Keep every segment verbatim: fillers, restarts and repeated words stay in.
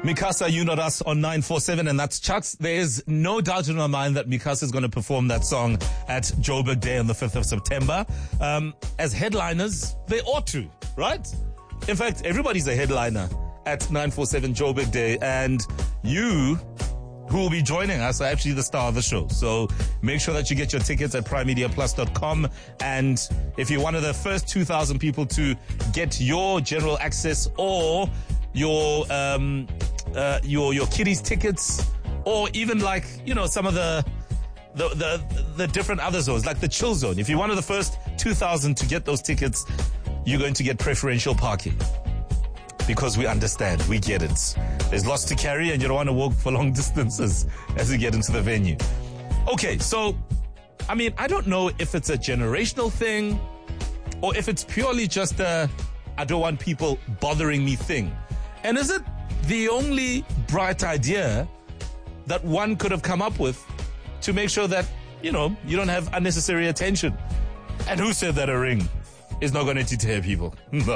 Mikasa, you not us on nine four seven, and that's Chucks. There is no doubt in my mind that Mikasa is going to perform that song at Joburg Day on the fifth of September. Um, as headliners, they ought to, right? In fact, everybody's a headliner at nine four seven Joburg Day, and you who will be joining us are actually the star of the show. So make sure that you get your tickets at prime media plus dot com. And if you're one of the first two thousand people to get your general access or your um, uh, your your kiddies tickets, or even like, you know, some of the the the, the different other zones, like the chill zone. If you're one of the first two thousand to get those tickets, you're going to get preferential parking. Because we understand, we get it. There's lots to carry and you don't want to walk for long distances as you get into the venue. Okay, so, I mean, I don't know if it's a generational thing or if it's purely just a I don't want people bothering me thing. And is it the only bright idea that one could have come up with to make sure that, you know, you don't have unnecessary attention? And who said that a ring is not going to deter people?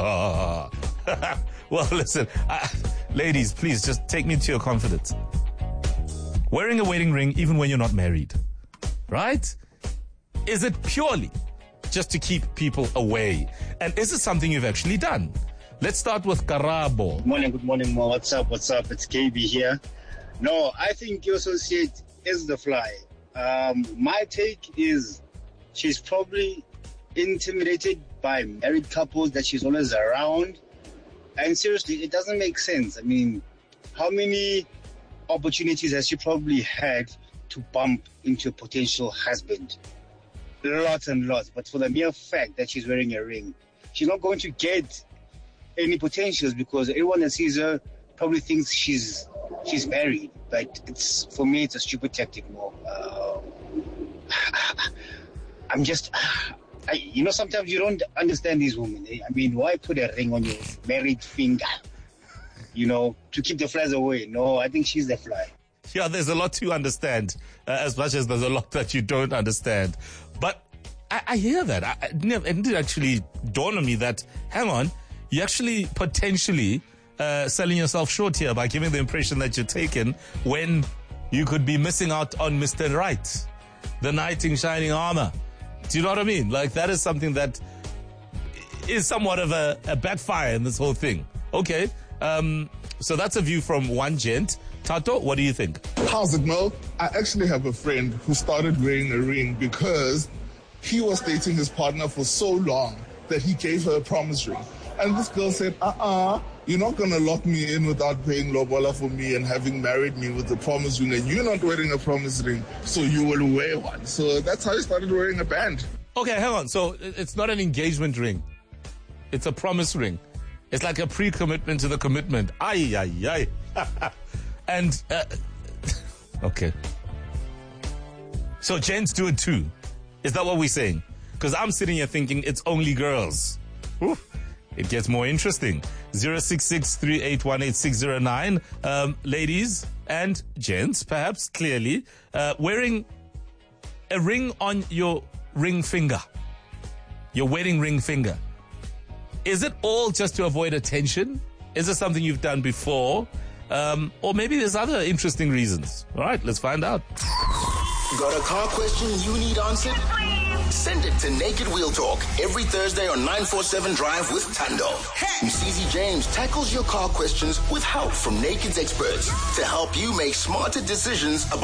Well, listen, uh, ladies, please just take me to your confidence. Wearing a wedding ring even when you're not married, right? Is it purely just to keep people away? And is it something you've actually done? Let's start with Karabo. Good morning, good morning, Mo. What's up, what's up? It's K B here. No, I think your associate is the fly. Um, my take is she's probably intimidated by married couples that she's always around. And seriously, it doesn't make sense. I mean, how many opportunities has she probably had to bump into a potential husband? Lots and lots. But for the mere fact that she's wearing a ring, she's not going to get any potentials because everyone that sees her probably thinks she's she's married. But it's for me, it's a stupid tactic more. Uh, I'm just... I, you know, sometimes you don't understand these women. Eh? I mean, why put a ring on your married finger, you know, to keep the flies away? No, I think she's the fly. Yeah, there's a lot to understand, uh, as much as there's a lot that you don't understand. But I, I hear that. I, I never, it didn't actually dawn on me that, hang on, you're actually potentially uh, selling yourself short here by giving the impression that you're taken when you could be missing out on Mister Right, the knight in shining armor. Do you know what I mean? Like, that is something that is somewhat of a, a backfire in this whole thing. Okay, um, so that's a view from one gent. Tato, what do you think? How's it, Mo? I actually have a friend who started wearing a ring because he was dating his partner for so long that he gave her a promise ring. And this girl said, uh-uh, you're not going to lock me in without paying lobola for me and having married me with a promise ring, and you're not wearing a promise ring, so you will wear one. So that's how he started wearing a band. Okay, hang on. So it's not an engagement ring. It's a promise ring. It's like a pre-commitment to the commitment. Ay, ay, ay. And, uh, okay. So gents do it too. Is that what we're saying? Because I'm sitting here thinking it's only girls. Oof. It gets more interesting. zero six six, three eight one, eight six zero nine. Um, ladies and gents, perhaps, clearly, uh, wearing a ring on your ring finger, your wedding ring finger. Is it all just to avoid attention? Is it something you've done before? Um, or maybe there's other interesting reasons. All right, let's find out. Got a car question you need answered? Send it to Naked Wheel Talk every Thursday on nine four seven Drive with Tando. Hey. Msizi James tackles your car questions with help from Naked's experts to help you make smarter decisions about